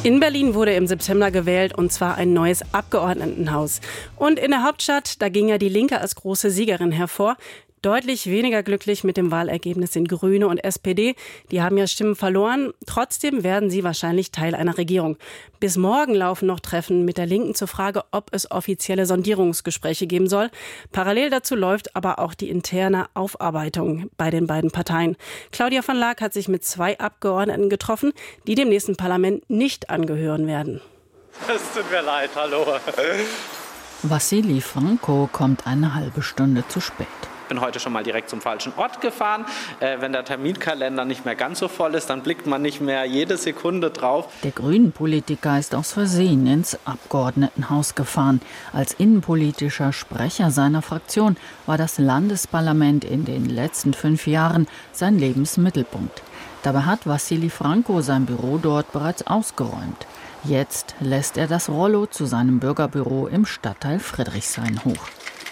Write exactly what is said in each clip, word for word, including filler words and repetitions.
In Berlin wurde im September gewählt, und zwar ein neues Abgeordnetenhaus. Und in der Hauptstadt, da ging ja die Linke als große Siegerin hervor. Deutlich weniger glücklich mit dem Wahlergebnis sind Grüne und S P D. Die haben ja Stimmen verloren. Trotzdem werden sie wahrscheinlich Teil einer Regierung. Bis morgen laufen noch Treffen mit der Linken zur Frage, ob es offizielle Sondierungsgespräche geben soll. Parallel dazu läuft aber auch die interne Aufarbeitung bei den beiden Parteien. Claudia von Laak hat sich mit zwei Abgeordneten getroffen, die dem nächsten Parlament nicht angehören werden. Es tut mir leid, hallo. Wassili Franco kommt eine halbe Stunde zu spät. Ich bin heute schon mal direkt zum falschen Ort gefahren. Äh, wenn der Terminkalender nicht mehr ganz so voll ist, dann blickt man nicht mehr jede Sekunde drauf. Der Grünen-Politiker ist aus Versehen ins Abgeordnetenhaus gefahren. Als innenpolitischer Sprecher seiner Fraktion war das Landesparlament in den letzten fünf Jahren sein Lebensmittelpunkt. Dabei hat Wassili Franco sein Büro dort bereits ausgeräumt. Jetzt lässt er das Rollo zu seinem Bürgerbüro im Stadtteil Friedrichshain hoch.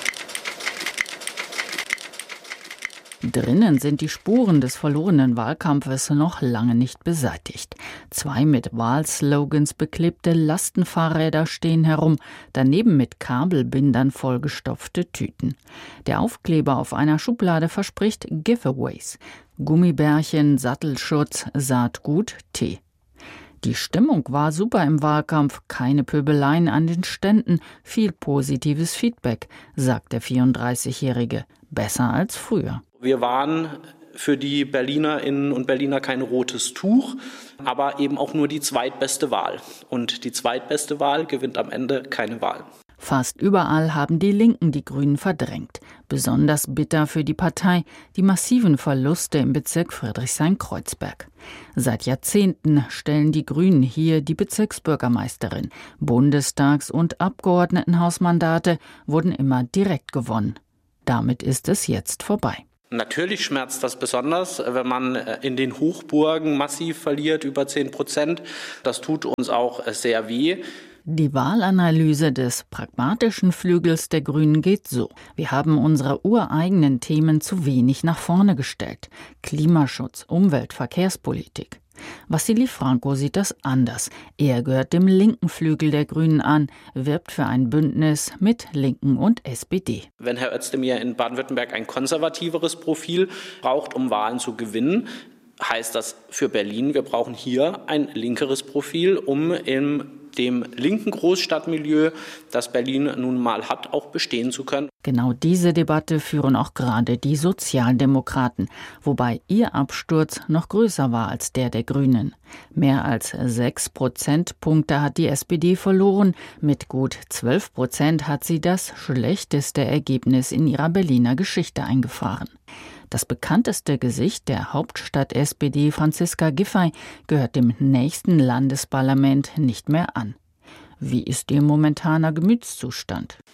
Drinnen sind die Spuren des verlorenen Wahlkampfes noch lange nicht beseitigt. Zwei mit Wahlslogans beklebte Lastenfahrräder stehen herum, daneben mit Kabelbindern vollgestopfte Tüten. Der Aufkleber auf einer Schublade verspricht Giveaways: Gummibärchen, Sattelschutz, Saatgut, Tee. Die Stimmung war super im Wahlkampf, keine Pöbeleien an den Ständen, viel positives Feedback, sagt der vierunddreißigjährige. Besser als früher. Wir waren für die Berlinerinnen und Berliner kein rotes Tuch, aber eben auch nur die zweitbeste Wahl. Und die zweitbeste Wahl gewinnt am Ende keine Wahl. Fast überall haben die Linken die Grünen verdrängt. Besonders bitter für die Partei die massiven Verluste im Bezirk Friedrichshain-Kreuzberg. Seit Jahrzehnten stellen die Grünen hier die Bezirksbürgermeisterin. Bundestags- und Abgeordnetenhausmandate wurden immer direkt gewonnen. Damit ist es jetzt vorbei. Natürlich schmerzt das besonders, wenn man in den Hochburgen massiv verliert, über zehn Prozent. Das tut uns auch sehr weh. Die Wahlanalyse des pragmatischen Flügels der Grünen geht so: Wir haben unsere ureigenen Themen zu wenig nach vorne gestellt. Klimaschutz, Umwelt, Verkehrspolitik. Wassili Franco sieht das anders. Er gehört dem linken Flügel der Grünen an, wirbt für ein Bündnis mit Linken und S P D. Wenn Herr Özdemir in Baden-Württemberg ein konservativeres Profil braucht, um Wahlen zu gewinnen, heißt das für Berlin, wir brauchen hier ein linkeres Profil, um in dem linken Großstadtmilieu, das Berlin nun mal hat, auch bestehen zu können. Genau diese Debatte führen auch gerade die Sozialdemokraten, wobei ihr Absturz noch größer war als der der Grünen. Mehr als sechs Prozentpunkte hat die S P D verloren, mit gut zwölf Prozent hat sie das schlechteste Ergebnis in ihrer Berliner Geschichte eingefahren. Das bekannteste Gesicht der Hauptstadt-S P D, Franziska Giffey, gehört dem nächsten Landesparlament nicht mehr an. Wie ist Ihr momentaner Gemütszustand? Oh,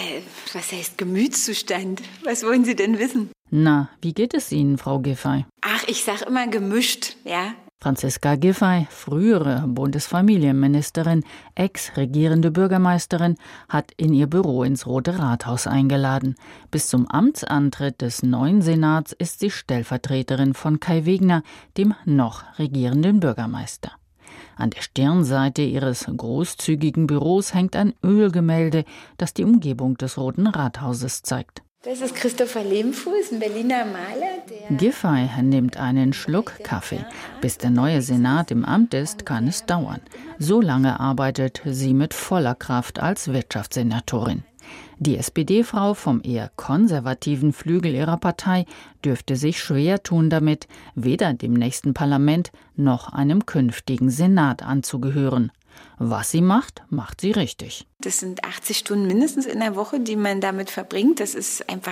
was heißt Gemütszustand? Was wollen Sie denn wissen? Na, wie geht es Ihnen, Frau Giffey? Ach, ich sag immer gemischt, ja. Franziska Giffey, frühere Bundesfamilienministerin, ex-regierende Bürgermeisterin, hat in ihr Büro ins Rote Rathaus eingeladen. Bis zum Amtsantritt des neuen Senats ist sie Stellvertreterin von Kai Wegner, dem noch regierenden Bürgermeister. An der Stirnseite ihres großzügigen Büros hängt ein Ölgemälde, das die Umgebung des Roten Rathauses zeigt. Das ist Christopher Lehmfuß, ein Berliner Maler. Der Giffey nimmt einen Schluck Kaffee. Bis der neue Senat im Amt ist, kann es dauern. So lange arbeitet sie mit voller Kraft als Wirtschaftssenatorin. Die S P D-Frau vom eher konservativen Flügel ihrer Partei dürfte sich schwer tun damit, weder dem nächsten Parlament noch einem künftigen Senat anzugehören. Was sie macht, macht sie richtig. Das sind achtzig Stunden mindestens in der Woche, die man damit verbringt. Das ist einfach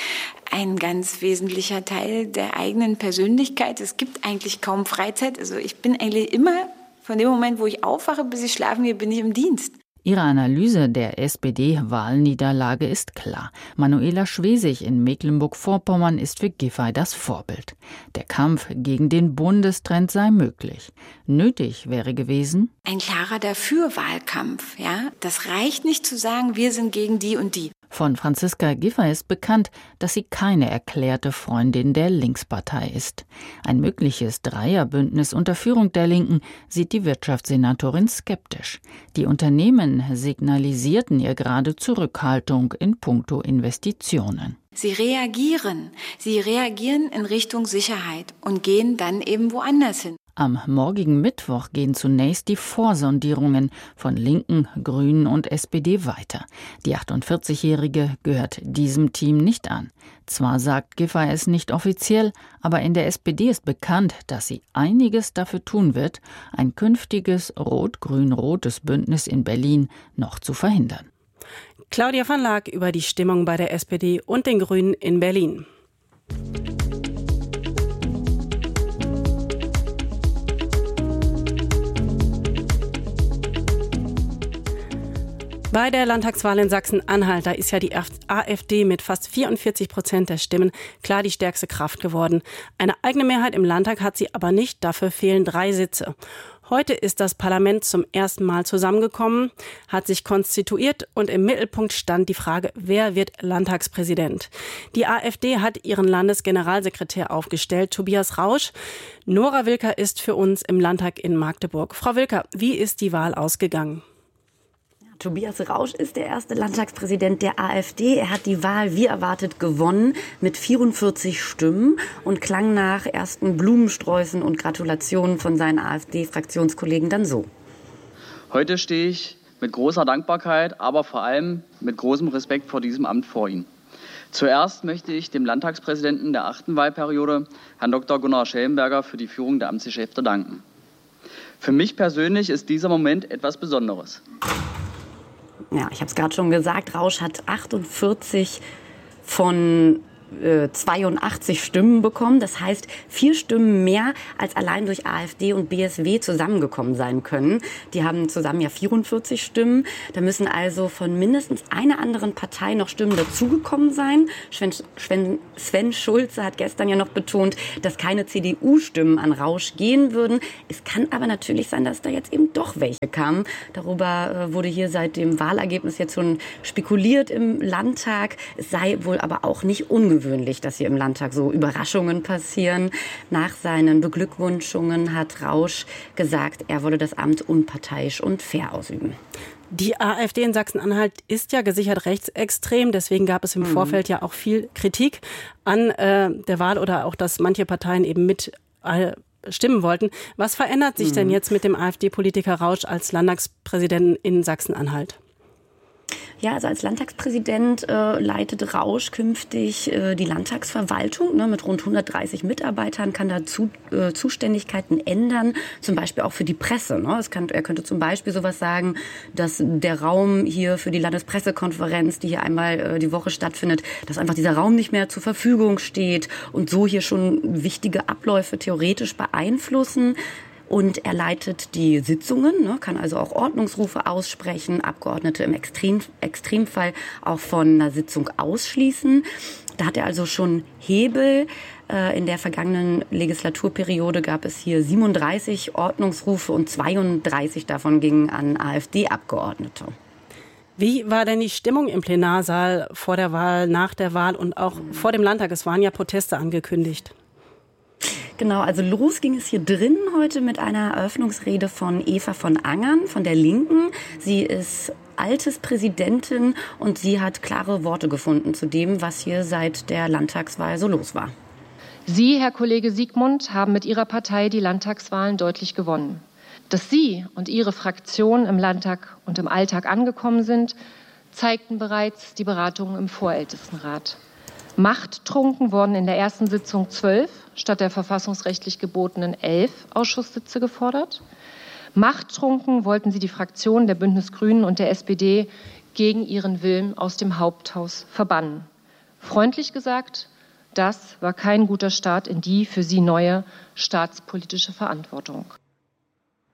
ein ganz wesentlicher Teil der eigenen Persönlichkeit. Es gibt eigentlich kaum Freizeit. Also ich bin eigentlich immer, von dem Moment, wo ich aufwache, bis ich schlafen gehe, bin ich im Dienst. Ihre Analyse der S P D-Wahlniederlage ist klar. Manuela Schwesig in Mecklenburg-Vorpommern ist für Giffey das Vorbild. Der Kampf gegen den Bundestrend sei möglich. Nötig wäre gewesen ein klarer Dafür-Wahlkampf. Ja? Das reicht nicht zu sagen, wir sind gegen die und die. Von Franziska Giffey ist bekannt, dass sie keine erklärte Freundin der Linkspartei ist. Ein mögliches Dreierbündnis unter Führung der Linken sieht die Wirtschaftssenatorin skeptisch. Die Unternehmen signalisierten ihr gerade Zurückhaltung in puncto Investitionen. Sie reagieren. Sie reagieren in Richtung Sicherheit und gehen dann eben woanders hin. Am morgigen Mittwoch gehen zunächst die Vorsondierungen von Linken, Grünen und S P D weiter. Die achtundvierzigjährige gehört diesem Team nicht an. Zwar sagt Giffey es nicht offiziell, aber in der S P D ist bekannt, dass sie einiges dafür tun wird, ein künftiges rot-grün-rotes Bündnis in Berlin noch zu verhindern. Claudia van Laak über die Stimmung bei der S P D und den Grünen in Berlin. Bei der Landtagswahl in Sachsen-Anhalt, da ist ja die AfD mit fast vierundvierzig Prozent der Stimmen klar die stärkste Kraft geworden. Eine eigene Mehrheit im Landtag hat sie aber nicht, dafür fehlen drei Sitze. Heute ist das Parlament zum ersten Mal zusammengekommen, hat sich konstituiert und im Mittelpunkt stand die Frage, wer wird Landtagspräsident? Die AfD hat ihren Landesgeneralsekretär aufgestellt, Tobias Rausch. Nora Wilker ist für uns im Landtag in Magdeburg. Frau Wilker, wie ist die Wahl ausgegangen? Tobias Rausch ist der erste Landtagspräsident der AfD. Er hat die Wahl wie erwartet gewonnen mit vierundvierzig Stimmen und klang nach ersten Blumensträußen und Gratulationen von seinen AfD-Fraktionskollegen dann so. Heute stehe ich mit großer Dankbarkeit, aber vor allem mit großem Respekt vor diesem Amt vor Ihnen. Zuerst möchte ich dem Landtagspräsidenten der achten Wahlperiode, Herrn Doktor Gunnar Schellenberger, für die Führung der Amtsgeschäfte danken. Für mich persönlich ist dieser Moment etwas Besonderes. Ja, ich habe es gerade schon gesagt, Rausch hat achtundvierzig von äh, zweiundachtzig Stimmen bekommen. Das heißt, vier Stimmen mehr als allein durch AfD und B S W zusammengekommen sein können. Die haben zusammen ja vierundvierzig Stimmen. Da müssen also von mindestens einer anderen Partei noch Stimmen dazugekommen sein. Sven, Sven, Sven Schulze hat gestern ja noch betont, dass keine C D U-Stimmen an Rausch gehen würden. Es kann aber natürlich sein, dass da jetzt eben doch welche kamen. Darüber äh, wurde hier seit dem Wahlergebnis jetzt schon spekuliert im Landtag. Es sei wohl aber auch nicht ungewöhnlich, dass hier im Landtag so Überraschungen passieren. Nach seinen Beglückwünschungen hat Rausch gesagt, er wolle das Amt unparteiisch und fair ausüben. Die AfD in Sachsen-Anhalt ist ja gesichert rechtsextrem. Deswegen gab es im mhm. Vorfeld ja auch viel Kritik an äh, der Wahl oder auch, dass manche Parteien eben mit äh, stimmen wollten. Was verändert sich mhm. denn jetzt mit dem AfD-Politiker Rausch als Landtagspräsidenten in Sachsen-Anhalt? Ja, also als Landtagspräsident äh, leitet Rausch künftig äh, die Landtagsverwaltung, ne, mit rund hundertdreißig Mitarbeitern, kann da zu, äh, Zuständigkeiten ändern, zum Beispiel auch für die Presse. Ne. Es kann, er könnte zum Beispiel sowas sagen, dass der Raum hier für die Landespressekonferenz, die hier einmal äh, die Woche stattfindet, dass einfach dieser Raum nicht mehr zur Verfügung steht und so hier schon wichtige Abläufe theoretisch beeinflussen. Und er leitet die Sitzungen, ne, kann also auch Ordnungsrufe aussprechen, Abgeordnete im Extrem, Extremfall auch von einer Sitzung ausschließen. Da hat er also schon Hebel. Äh, in der vergangenen Legislaturperiode gab es hier siebenunddreißig Ordnungsrufe und zweiunddreißig davon gingen an AfD-Abgeordnete. Wie war denn die Stimmung im Plenarsaal vor der Wahl, nach der Wahl und auch vor dem Landtag? Es waren ja Proteste angekündigt. Genau, also los ging es hier drin heute mit einer Eröffnungsrede von Eva von Angern von der Linken. Sie ist Altespräsidentin und sie hat klare Worte gefunden zu dem, was hier seit der Landtagswahl so los war. Sie, Herr Kollege Siegmund, haben mit Ihrer Partei die Landtagswahlen deutlich gewonnen. Dass Sie und Ihre Fraktion im Landtag und im Alltag angekommen sind, zeigten bereits die Beratungen im Vorältestenrat. Machttrunken wurden in der ersten Sitzung zwölf statt der verfassungsrechtlich gebotenen elf Ausschusssitze gefordert. Machttrunken wollten sie die Fraktionen der Bündnis Grünen und der S P D gegen ihren Willen aus dem Haupthaus verbannen. Freundlich gesagt, das war kein guter Start in die für sie neue staatspolitische Verantwortung.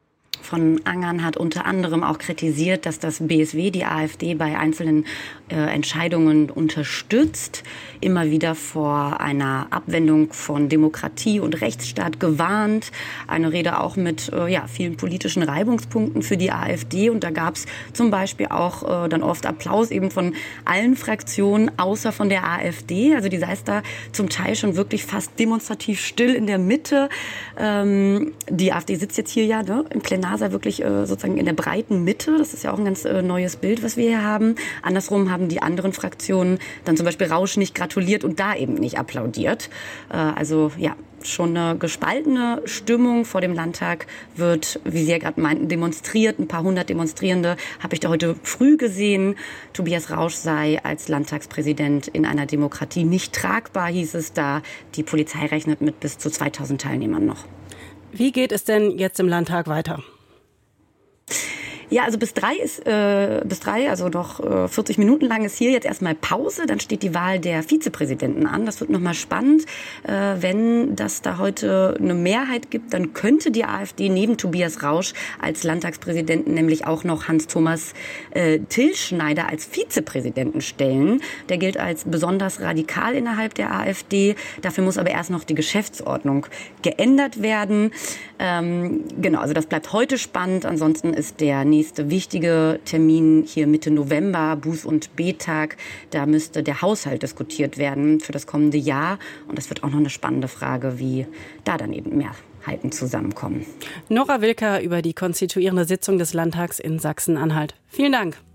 von Angern hat unter anderem auch kritisiert, dass das B S W die AfD bei einzelnen äh, Entscheidungen unterstützt, immer wieder vor einer Abwendung von Demokratie und Rechtsstaat gewarnt. Eine Rede auch mit äh, ja, vielen politischen Reibungspunkten für die AfD. Und da gab es zum Beispiel auch äh, dann oft Applaus eben von allen Fraktionen, außer von der AfD. Also die saß da zum Teil schon wirklich fast demonstrativ still in der Mitte. Ähm, die AfD sitzt jetzt hier ja ne, im Plenarsaal wirklich äh, sozusagen in der breiten Mitte. Das ist ja auch ein ganz äh, neues Bild, was wir hier haben. Andersrum haben die anderen Fraktionen dann zum Beispiel Rausch nicht gratuliert und da eben nicht applaudiert. Äh, also ja, schon eine gespaltene Stimmung vor dem Landtag wird, wie Sie ja gerade meinten, demonstriert. Ein paar hundert Demonstrierende habe ich da heute früh gesehen. Tobias Rausch sei als Landtagspräsident in einer Demokratie nicht tragbar, hieß es da. Die Polizei rechnet mit bis zu zweitausend Teilnehmern noch. Wie geht es denn jetzt im Landtag weiter? Ja, also bis drei ist äh, bis drei, also noch äh, vierzig Minuten lang ist hier jetzt erstmal Pause. Dann steht die Wahl der Vizepräsidenten an. Das wird nochmal spannend. Äh, wenn das da heute eine Mehrheit gibt, dann könnte die AfD neben Tobias Rausch als Landtagspräsidenten nämlich auch noch Hans-Thomas äh, Tilschneider als Vizepräsidenten stellen. Der gilt als besonders radikal innerhalb der AfD. Dafür muss aber erst noch die Geschäftsordnung geändert werden. Ähm, genau, also das bleibt heute spannend. Ansonsten ist der nächste wichtige Termin hier Mitte November, Buß- und B-Tag. Da müsste der Haushalt diskutiert werden für das kommende Jahr. Und das wird auch noch eine spannende Frage, wie da dann eben Mehrheiten zusammenkommen. Nora Wilker über die konstituierende Sitzung des Landtags in Sachsen-Anhalt. Vielen Dank.